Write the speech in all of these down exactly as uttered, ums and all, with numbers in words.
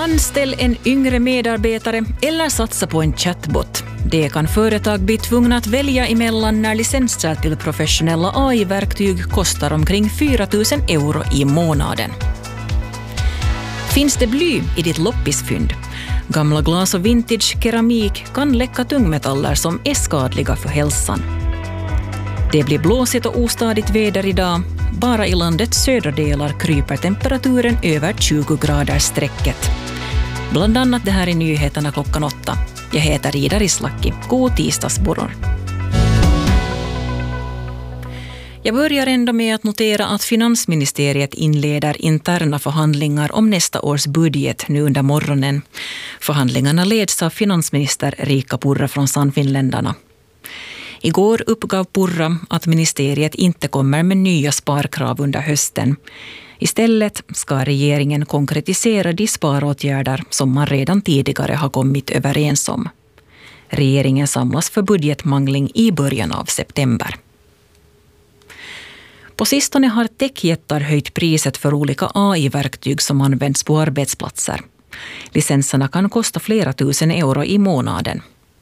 Anställ en yngre medarbetare eller satsa på en chatbot. Det kan företag bli tvungna att välja emellan när licenser till professionella A I-verktyg kostar omkring fyra tusen euro i månaden. Finns det bly i ditt loppisfynd? Gamla glas och vintage keramik kan läcka tungmetaller som är skadliga för hälsan. Det blir blåsigt och ostadigt väder idag. Bara i landets södra delar kryper temperaturen över tjugo grader strecket. Bland annat det här i nyheterna klockan åtta. Jag heter Ida Rislaki. God tisdagsboror. Jag börjar ändå med att notera att finansministeriet inleder interna förhandlingar om nästa års budget nu under morgonen. Förhandlingarna leds av finansminister Riikka Purra från Sannfinländarna. Igår uppgav Purra att ministeriet inte kommer med nya sparkrav under hösten. Istället ska regeringen konkretisera de sparåtgärder som man redan tidigare har kommit överens om. Regeringen samlas för budgetmangling i början av september. På sistone har techjättar höjt priset för olika A I-verktyg som används på arbetsplatser. Licenserna kan kosta flera tusen euro i månaden.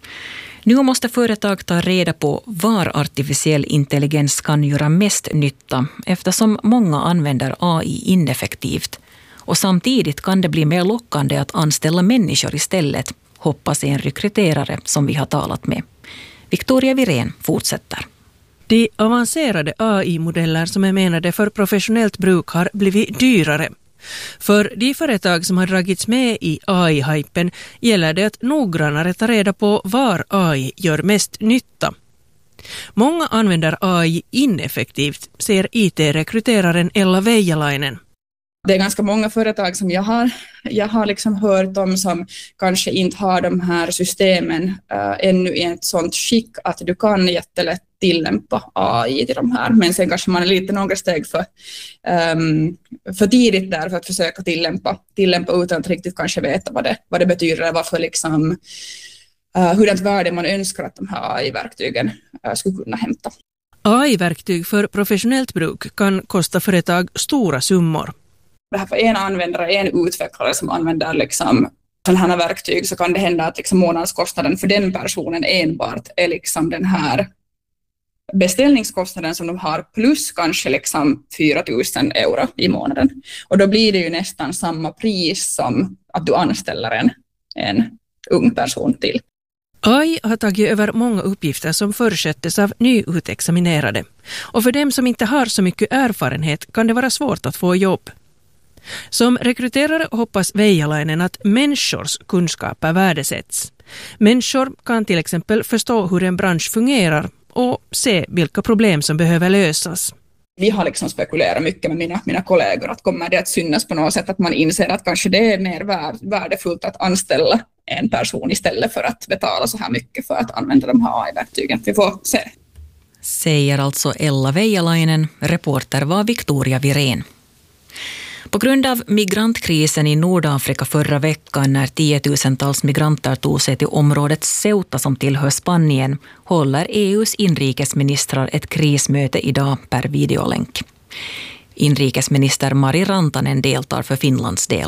Nu måste företag ta reda på var artificiell intelligens kan göra mest nytta eftersom många använder A I ineffektivt. Och samtidigt kan det bli mer lockande att anställa människor istället, hoppas en rekryterare som vi har talat med. Victoria Virén fortsätter. De avancerade A I-modeller som är menade för professionellt bruk har blivit dyrare. För de företag som har dragits med i A I-hypen gäller det att noggrannare ta reda på var A I gör mest nytta. Många använder A I ineffektivt, säger I T-rekryteraren Ella Veijalainen. Det är ganska många företag som jag har, jag har liksom hört om som kanske inte har de här systemen äh, ännu i ett sånt skick att du kan jättelätt tillämpa A I till de här. Men sen kanske man är lite några steg för, um, för tidigt där för att försöka tillämpa, tillämpa utan att riktigt kanske veta vad det, vad det betyder. Varför liksom, uh, hurdant värde man önskar att de här A I-verktygen uh, skulle kunna hämta. A I-verktyg för professionellt bruk kan kosta företag stora summor. Det här för en användare, en utvecklare som använder liksom sådana här verktyg så kan det hända att liksom månadskostnaden för den personen enbart är liksom den här beställningskostnaden som de har plus kanske liksom fyra tusen euro i månaden. Och då blir det ju nästan samma pris som att du anställer en, en ung person till. A I har tagit över många uppgifter som försättes av nyutexaminerade. Och för dem som inte har så mycket erfarenhet kan det vara svårt att få jobb. Som rekryterare hoppas Veijalainen att människors kunskaper värdesätts. Människor kan till exempel förstå hur en bransch fungerar och se vilka problem som behöver lösas. Vi har liksom spekulerat mycket med mina, mina kollegor att kommer det att synas på något sätt att man inser att kanske det är mer värdefullt att anställa en person istället för att betala så här mycket för att använda de här A I-verktygen. Vi får se. Säger alltså Ella Veijalainen, reporter var Victoria Virén. På grund av migrantkrisen i Nordafrika förra veckan när tiotusentals migranter tog sig till området Ceuta som tillhör Spanien håller E U:s inrikesministrar ett krismöte idag per videolänk. Inrikesminister Mari Rantanen deltar för Finlands del.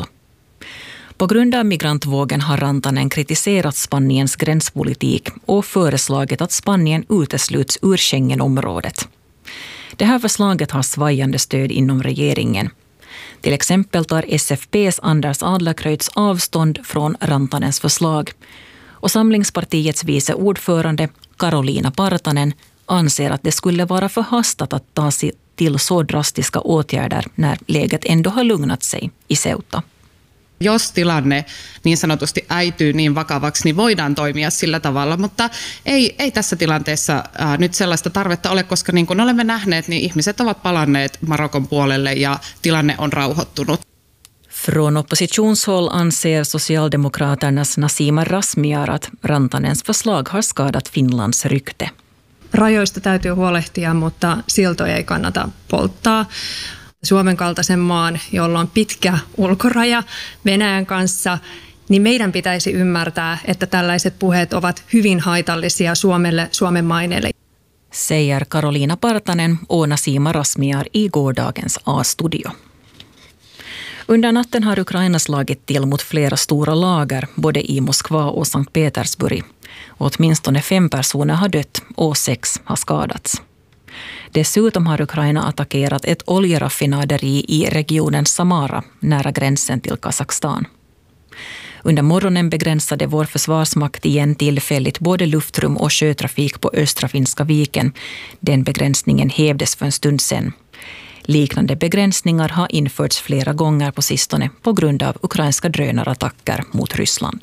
På grund av migrantvågen har Rantanen kritiserat Spaniens gränspolitik och föreslagit att Spanien utesluts ur Schengenområdet. Det här förslaget har svajande stöd inom regeringen. Till exempel tar S F P:s Anders Adlercreutz avstånd från Rantanens förslag och Samlingspartiets vice ordförande Karoliina Partanen anser att det skulle vara förhastat att ta sig till så drastiska åtgärder när läget ändå har lugnat sig i Ceuta. Jos tilanne niin sanotusti äityy niin vakavaksi, niin voidaan toimia sillä tavalla, mutta ei, ei tässä tilanteessa ää, nyt sellaista tarvetta ole, koska niin kuin olemme nähneet, niin ihmiset ovat palanneet Marokon puolelle ja tilanne on rauhoittunut. Från oppositionshåll anser Socialdemokraternas Nasima Razmyar att Rantanens förslag har skadat Finlands rykte. Rajoista täytyy huolehtia, mutta siltoja ei kannata polttaa. Suomen kaltaisen maan, jolla on pitkä ulkoraja Venäjän kanssa, niin meidän pitäisi ymmärtää, että tällaiset puheet ovat hyvin haitallisia Suomelle, Suomen maineelle. Säger Karoliina Partanen och Nasima Razmyar i gårdagens A-studio. Under natten har Ukraina slagit till mot flera stora lager både i Moskva och Sankt Petersburg. Och åtminstone fem personer har dött och sex har skadats. Dessutom har Ukraina attackerat ett oljeraffinaderi i regionen Samara nära gränsen till Kazakstan. Under morgonen begränsade vår försvarsmakt igen tillfälligt både luftrum och sjötrafik på östra Finska viken. Den begränsningen hävdes för en stund sedan. Liknande begränsningar har införts flera gånger på sistone på grund av ukrainska drönarattacker mot Ryssland.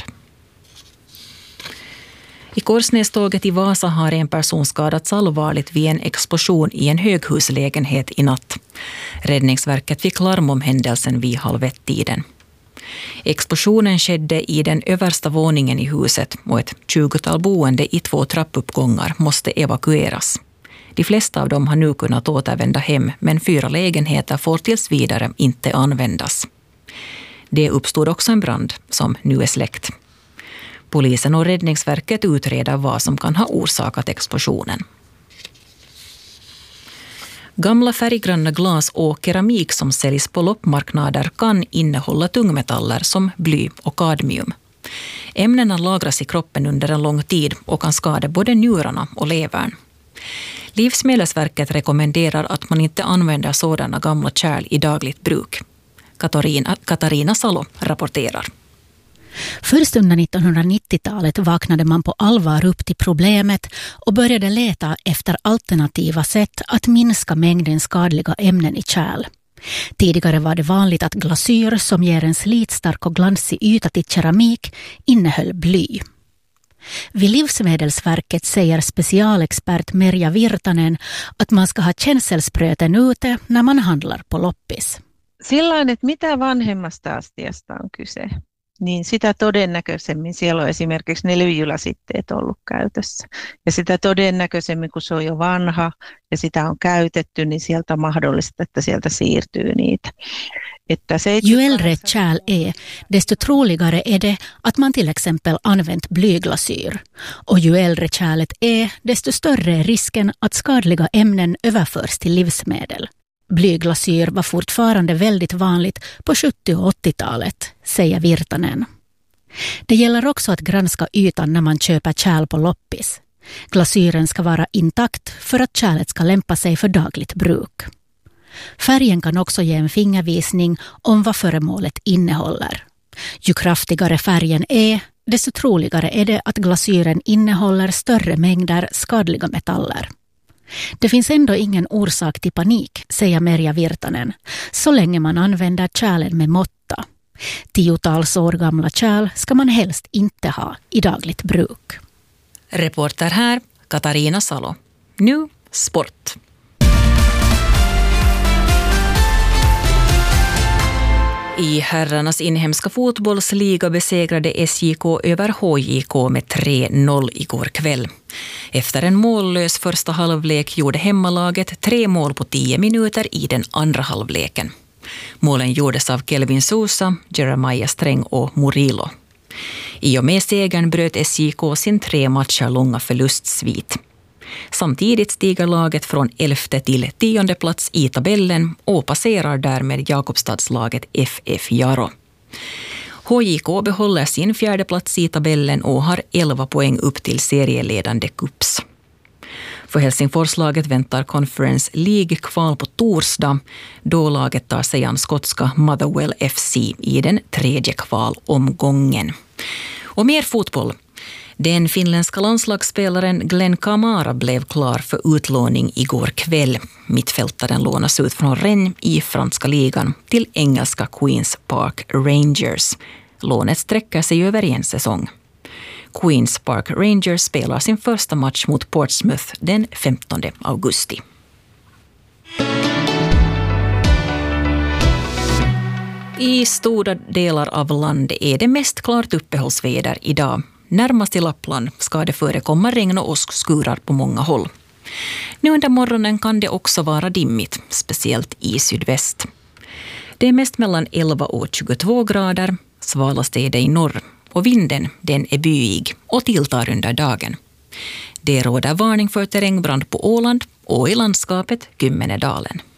I Korsnäståget i Vasa har en person skadats allvarligt vid en explosion i en höghuslägenhet i natt. Räddningsverket fick larm om händelsen vid halv ett-tiden. Explosionen skedde i den översta våningen i huset och ett tjugotal boende i två trappuppgångar måste evakueras. De flesta av dem har nu kunnat återvända hem, men fyra lägenheter får tills vidare inte användas. Det uppstod också en brand som nu är släckt. Polisen och Räddningsverket utreder vad som kan ha orsakat explosionen. Gamla färggröna glas och keramik som säljs på loppmarknader kan innehålla tungmetaller som bly och kadmium. Ämnena lagras i kroppen under en lång tid och kan skada både njurarna och levern. Livsmedelsverket rekommenderar att man inte använder sådana gamla kärl i dagligt bruk. Katarina, Katarina Salo rapporterar. Först under nittonhundranittiotalet vaknade man på allvar upp till problemet och började leta efter alternativa sätt att minska mängden skadliga ämnen i kärl. Tidigare var det vanligt att glasyr som ger en slitstark och glansig yta till keramik innehöll bly. Vid Livsmedelsverket säger specialexpert Merja Virtanen att man ska ha känselspröten ute när man handlar på loppis. Sillain, että mitä vanhemmasta astiasta on kyse, niin sitä todennäköisemmin siellä on esimerkiksi ne lyijylasitteet ollut käytössä. Ja sitä todennäköisemmin, kun se on jo vanha ja sitä on käytetty, niin sieltä on mahdollista, että sieltä siirtyy niitä. Että Ju äldre ett kärl är, desto troligare är det att man till exempel använt blyglasyr. Och ju äldre kärlet är, desto större är risken att skadliga ämnen överförs till livsmedel. Blyglasyr var fortfarande väldigt vanligt på sjuttio- och åttiotalet, säger Virtanen. Det gäller också att granska ytan när man köper kärl på loppis. Glasyren ska vara intakt för att kärlet ska lämpa sig för dagligt bruk. Färgen kan också ge en fingervisning om vad föremålet innehåller. Ju kraftigare färgen är, desto troligare är det att glasyren innehåller större mängder skadliga metaller. Det finns ändå ingen orsak till panik, säger Merja Virtanen, så länge man använder kärlen med måtta. Tiotals år gamla kärl ska man helst inte ha i dagligt bruk. Reporter här, Katarina Salo. Nu sport. I herrarnas inhemska fotbollsliga besegrade S J K över H J K med tre noll igår kväll. Efter en mållös första halvlek gjorde hemmalaget tre mål på tio minuter i den andra halvleken. Målen gjordes av Kelvin Sousa, Jeremiah Sträng och Murillo. I och med segern bröt S J K sin tre matcher långa förlustsvit. Samtidigt stiger laget från elfte till tionde plats i tabellen och passerar därmed Jakobstadslaget F F Jaro. H J K behåller sin fjärde plats i tabellen och har elva poäng upp till serieledande Kups. För Helsingforslaget väntar Conference League-kval på torsdag, då laget tar sig an skotska Motherwell F C i den tredje kvalomgången. Och mer fotboll. Den finländska landslagsspelaren Glenn Kamara blev klar för utlåning igår kväll. Mittfältaren lånas ut från Rennes i franska ligan till engelska Queens Park Rangers. Lånet sträcker sig över en säsong. Queens Park Rangers spelar sin första match mot Portsmouth den femtonde augusti. I stora delar av landet är det mest klart uppehållsväder idag. Närmast i Lappland ska det förekomma regn och åskskurar på många håll. Nu under morgonen kan det också vara dimmigt, speciellt i sydväst. Det är mest mellan elva och tjugotvå grader, svalast är det i norr, och vinden den är byig och tilltar under dagen. Det råder varning för terrängbrand på Åland och i landskapet Kymmenedalen.